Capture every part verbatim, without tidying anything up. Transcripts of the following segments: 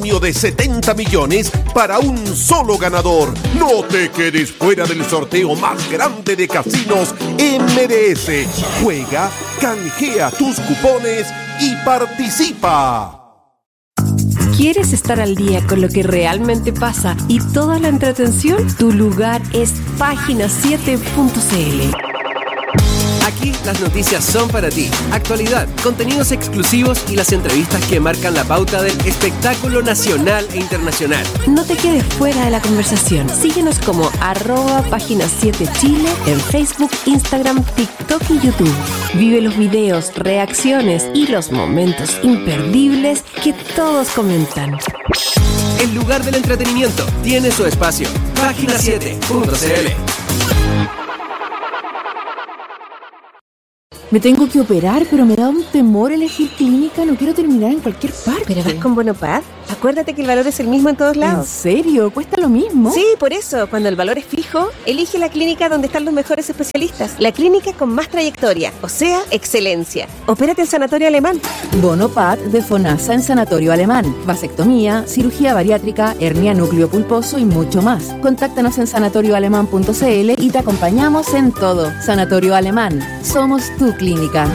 premio de setenta millones para un solo ganador. No te quedes fuera del sorteo más grande de casinos M D S. Juega, canjea tus cupones y participa. ¿Quieres estar al día con lo que realmente pasa y toda la entretención? Tu lugar es página siete punto c l. Aquí las noticias son para ti. Actualidad, contenidos exclusivos y las entrevistas que marcan la pauta del espectáculo nacional e internacional. No te quedes fuera de la conversación. Síguenos como arroba página siete Chile en Facebook, Instagram, TikTok y YouTube. Vive los videos, reacciones y los momentos imperdibles que todos comentan. El lugar del entretenimiento tiene su espacio. página siete punto c l. Me tengo que operar, pero me da un temor elegir clínica. No quiero terminar en cualquier parte. ¿Pero vas con Bonopad? Acuérdate que el valor es el mismo en todos lados. ¿En serio? ¿Cuesta lo mismo? Sí, por eso. Cuando el valor es fijo, elige la clínica donde están los mejores especialistas. La clínica con más trayectoria, o sea, excelencia. Opérate en Sanatorio Alemán. Bonopad de FONASA en Sanatorio Alemán. Vasectomía, cirugía bariátrica, hernia núcleo pulposo y mucho más. Contáctanos en sanatorio alemán punto c l y te acompañamos en todo. Sanatorio Alemán. Somos tu clínica.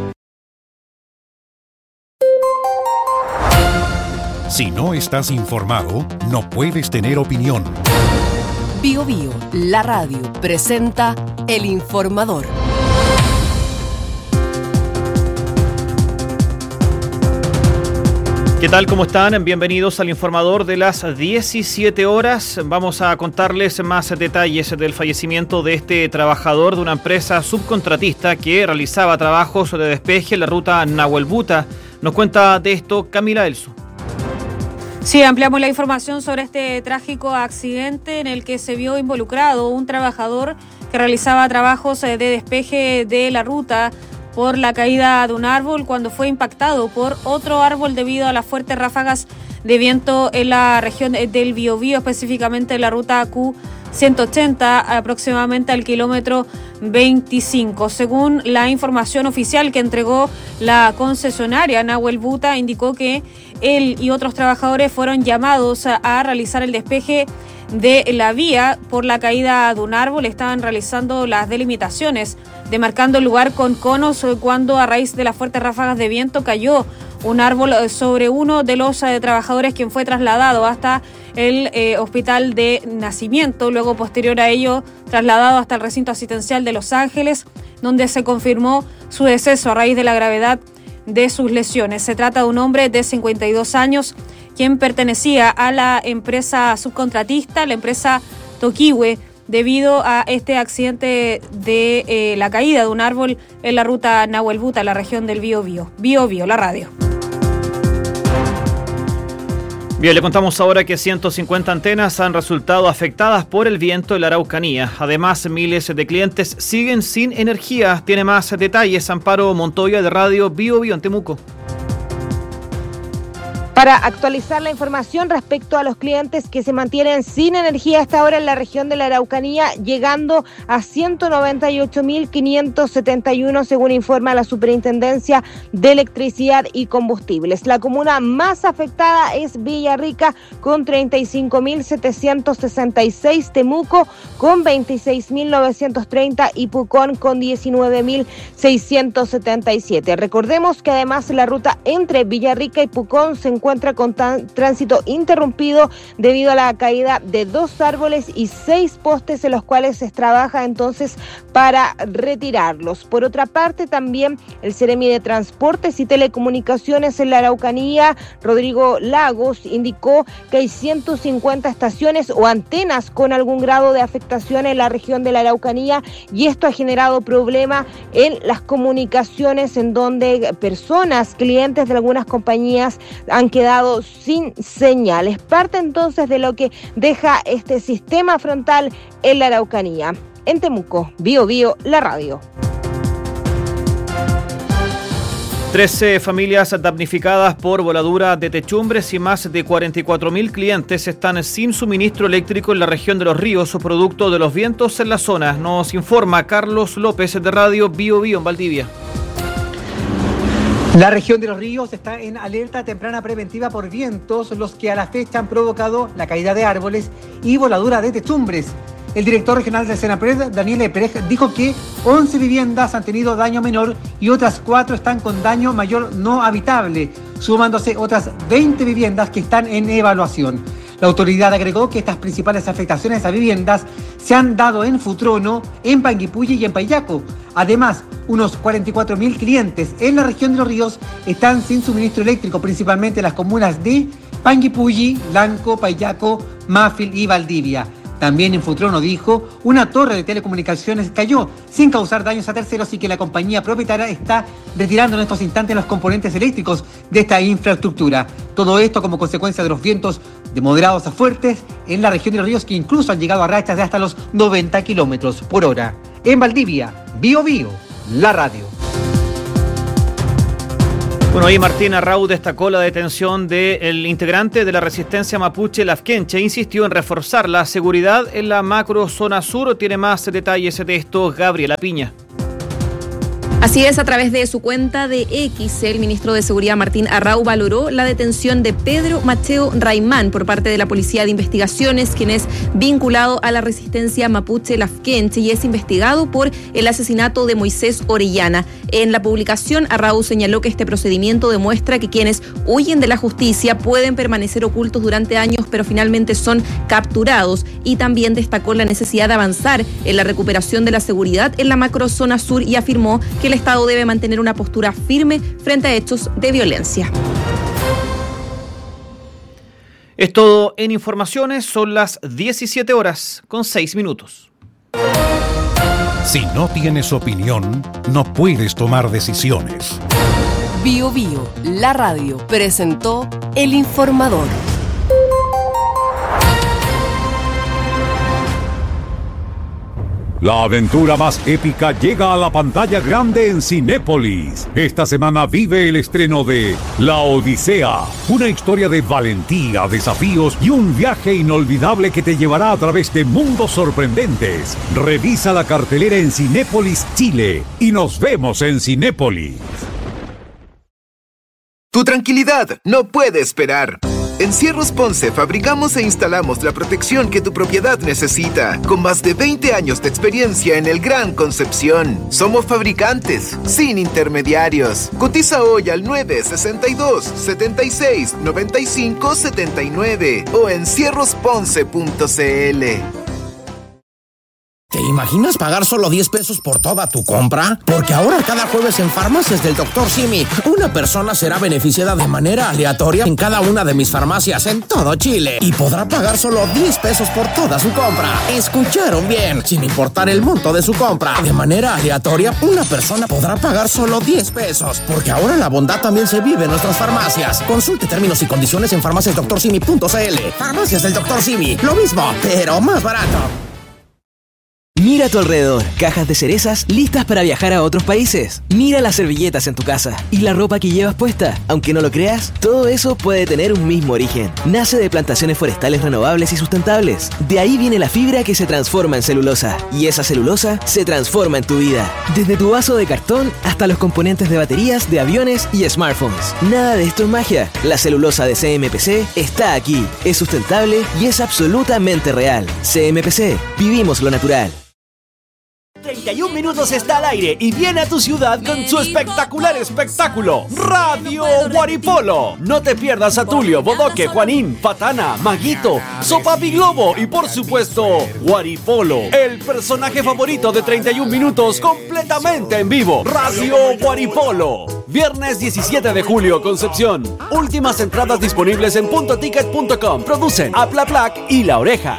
Si no estás informado, no puedes tener opinión. Bio Bio, la radio, presenta El Informador. ¿Qué tal? ¿Cómo están? Bienvenidos al Informador de las diecisiete horas. Vamos a contarles más detalles del fallecimiento de este trabajador de una empresa subcontratista que realizaba trabajos de despeje en la ruta Nahuelbuta. Nos cuenta de esto Camila Elso. Sí, ampliamos la información sobre este trágico accidente en el que se vio involucrado un trabajador que realizaba trabajos de despeje de la ruta por la caída de un árbol cuando fue impactado por otro árbol debido a las fuertes ráfagas de viento en la región del Biobío, específicamente en la ruta Q ciento ochenta, aproximadamente al kilómetro veinticinco. Según la información oficial que entregó la concesionaria Nahuelbuta, indicó que él y otros trabajadores fueron llamados a, a realizar el despeje de la vía por la caída de un árbol. Estaban realizando las delimitaciones, demarcando el lugar con conos cuando a raíz de las fuertes ráfagas de viento cayó un árbol sobre uno de los eh, trabajadores, quien fue trasladado hasta el eh, hospital de Nacimiento, luego posterior a ello trasladado hasta el recinto asistencial de Los Ángeles, donde se confirmó su deceso a raíz de la gravedad de sus lesiones. Se trata de un hombre de cincuenta y dos años, quien pertenecía a la empresa subcontratista, la empresa Toquihue, debido a este accidente de eh, la caída de un árbol en la ruta Nahuelbuta, en la región del Biobío. Biobío, la radio. Bien, le contamos ahora que ciento cincuenta antenas han resultado afectadas por el viento en la Araucanía. Además, miles de clientes siguen sin energía. Tiene más detalles Amparo Montoya de Radio Bio Bio en Temuco. Para actualizar la información respecto a los clientes que se mantienen sin energía hasta ahora en la región de la Araucanía, llegando a ciento noventa y ocho mil quinientos setenta y uno, según informa la Superintendencia de Electricidad y Combustibles. La comuna más afectada es Villarrica, con treinta y cinco mil setecientos sesenta y seis, Temuco con veintiséis mil novecientos treinta y Pucón con diecinueve mil seiscientos setenta y siete. Recordemos que además la ruta entre Villarrica y Pucón se encuentra encuentra con tan, tránsito interrumpido debido a la caída de dos árboles y seis postes, en los cuales se trabaja entonces para retirarlos. Por otra parte, también el Seremi de Transportes y Telecomunicaciones en la Araucanía, Rodrigo Lagos, indicó que hay ciento cincuenta estaciones o antenas con algún grado de afectación en la región de la Araucanía, y esto ha generado problemas en las comunicaciones, en donde personas, clientes de algunas compañías han quedado sin señales. Parte entonces de lo que deja este sistema frontal en la Araucanía. En Temuco, Bio Bio, la radio. trece familias damnificadas por voladura de techumbres y más de cuarenta y cuatro mil clientes están sin suministro eléctrico en la región de Los Ríos, producto de los vientos en la zona. Nos informa Carlos López de Radio Bio Bio en Valdivia. La región de Los Ríos está en alerta temprana preventiva por vientos, los que a la fecha han provocado la caída de árboles y voladura de techumbres. El director regional del Senapred, Daniel Eperej, dijo que once viviendas han tenido daño menor y otras cuatro están con daño mayor no habitable, sumándose otras veinte viviendas que están en evaluación. La autoridad agregó que estas principales afectaciones a viviendas se han dado en Futrono, en Panguipulli y en Payaco. Además, unos cuarenta y cuatro mil clientes en la región de Los Ríos están sin suministro eléctrico, principalmente en las comunas de Panguipulli, Lanco, Payaco, Mafil y Valdivia. También en Futrono, dijo, una torre de telecomunicaciones cayó sin causar daños a terceros y que la compañía propietaria está retirando en estos instantes los componentes eléctricos de esta infraestructura. Todo esto como consecuencia de los vientos de moderados a fuertes en la región de Los Ríos, que incluso han llegado a rachas de hasta los noventa kilómetros por hora. En Valdivia, Bio Bio, la radio. Bueno, ahí Martín Arrau destacó la detención del integrante de la resistencia mapuche Lafkenche e insistió en reforzar la seguridad en la macro zona sur. Tiene más detalles de esto Gabriela Piña. Así es, a través de su cuenta de X, el ministro de Seguridad Martín Arrau valoró la detención de Pedro Mateo Raimán por parte de la Policía de Investigaciones, quien es vinculado a la resistencia mapuche Lafkenche y es investigado por el asesinato de Moisés Orellana. En la publicación, Arrau señaló que este procedimiento demuestra que quienes huyen de la justicia pueden permanecer ocultos durante años, pero finalmente son capturados, y también destacó la necesidad de avanzar en la recuperación de la seguridad en la macrozona sur y afirmó que el Estado debe mantener una postura firme frente a hechos de violencia. Es todo en informaciones, son las diecisiete horas con seis minutos. Si no tienes opinión, no puedes tomar decisiones. Bio Bio, la radio, presentó El Informador. La aventura más épica llega a la pantalla grande en Cinépolis. Esta semana vive el estreno de La Odisea, una historia de valentía, desafíos y un viaje inolvidable que te llevará a través de mundos sorprendentes. Revisa la cartelera en Cinépolis Chile y nos vemos en Cinépolis. Tu tranquilidad no puede esperar. En Cierros Ponce fabricamos e instalamos la protección que tu propiedad necesita, con más de veinte años de experiencia en el Gran Concepción. Somos fabricantes, sin intermediarios. Cotiza hoy al nueve sesenta y dos, setenta y seis, noventa y cinco, setenta y nueve o en cierros ponce punto cl. ¿Te imaginas pagar solo diez pesos por toda tu compra? Porque ahora cada jueves en Farmacias del doctor Simi, una persona será beneficiada de manera aleatoria en cada una de mis farmacias en todo Chile y podrá pagar solo diez pesos por toda su compra. ¿Escucharon bien? Sin importar el monto de su compra. De manera aleatoria, una persona podrá pagar solo diez pesos. Porque ahora la bondad también se vive en nuestras farmacias. Consulte términos y condiciones en farmacias doctor simi punto cl. Farmacias del doctor Simi. Lo mismo, pero más barato. Mira a tu alrededor, cajas de cerezas listas para viajar a otros países. Mira las servilletas en tu casa y la ropa que llevas puesta. Aunque no lo creas, todo eso puede tener un mismo origen. Nace de plantaciones forestales renovables y sustentables. De ahí viene la fibra que se transforma en celulosa. Y esa celulosa se transforma en tu vida. Desde tu vaso de cartón hasta los componentes de baterías, de aviones y smartphones. Nada de esto es magia. La celulosa de C M P C está aquí. Es sustentable y es absolutamente real. C M P C. Vivimos lo natural. treinta y un minutos está al aire y viene a tu ciudad con su espectacular espectáculo Radio Guaripolo. No te pierdas a Tulio, Bodoque, Juanín, Patana, Maguito, Sopapi Globo y por supuesto Guaripolo, el personaje favorito de treinta y un minutos completamente en vivo. Radio Guaripolo, viernes diecisiete de julio, Concepción. Últimas entradas disponibles en punto ticket punto com. Producen Aplaplac y La Oreja.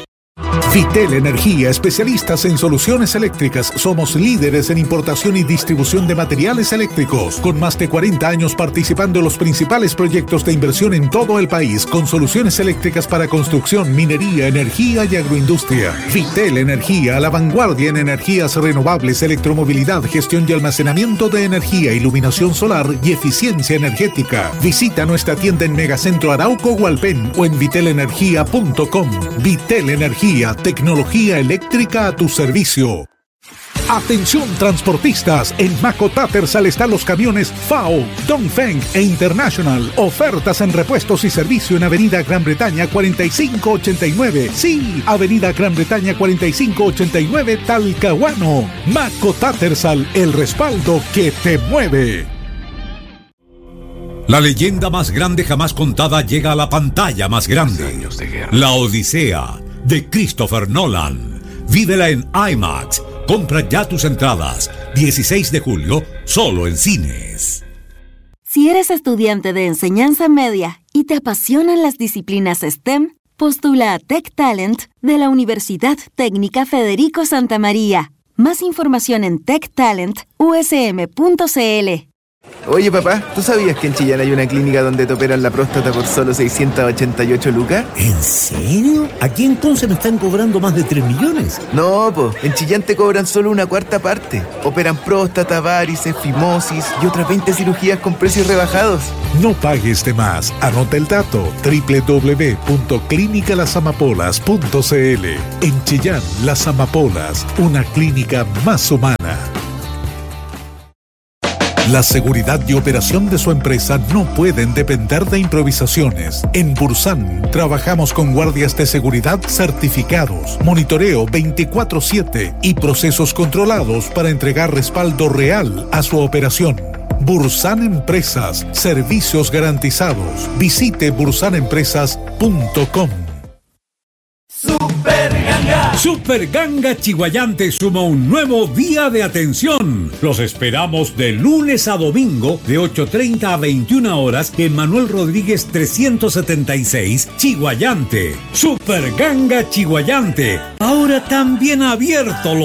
Vitel Energía, especialistas en soluciones eléctricas. Somos líderes en importación y distribución de materiales eléctricos, con más de cuarenta años participando en los principales proyectos de inversión en todo el país, con soluciones eléctricas para construcción, minería, energía y agroindustria. Vitel Energía, a la vanguardia en energías renovables, electromovilidad, gestión y almacenamiento de energía, iluminación solar y eficiencia energética. Visita nuestra tienda en Megacentro Arauco Hualpén o en vitel energía punto com. Vitel Energía, tecnología eléctrica a tu servicio. Atención transportistas, en Maco Tattersall están los camiones F A O, Dongfeng e International. Ofertas en repuestos y servicio en Avenida Gran Bretaña cuarenta y cinco ochenta y nueve. Sí, Avenida Gran Bretaña cuarenta y cinco ochenta y nueve, Talcahuano. Maco Tattersall, el respaldo que te mueve. La leyenda más grande jamás contada llega a la pantalla más grande. La Odisea, de Christopher Nolan. Vívela en IMAX. Compra ya tus entradas. dieciséis de julio, solo en cines. Si eres estudiante de enseñanza media y te apasionan las disciplinas STEM, postula a Tech Talent de la Universidad Técnica Federico Santa María. Más información en tech talent u s m punto c l. Oye, papá, ¿tú sabías que en Chillán hay una clínica donde te operan la próstata por solo seiscientas ochenta y ocho lucas? ¿En serio? Aquí en Conce me están cobrando más de tres millones. No, po, en Chillán te cobran solo una cuarta parte. Operan próstata, varices, fimosis y otras veinte cirugías con precios rebajados. No pagues de más. Anota el dato: doble u doble u doble u punto clínica las amapolas punto c l. En Chillán, Las Amapolas, una clínica más humana. La seguridad y operación de su empresa no pueden depender de improvisaciones. En Bursan trabajamos con guardias de seguridad certificados, monitoreo veinticuatro siete y procesos controlados para entregar respaldo real a su operación. Bursan Empresas, servicios garantizados. Visite bursan empresas punto com. Super Ganga. Super Ganga Chiguayante suma un nuevo día de atención. Los esperamos de lunes a domingo de ocho treinta a veintiuna horas en Manuel Rodríguez trescientos setenta y seis, Chiguayante. Super Ganga Chiguayante, ahora también abierto.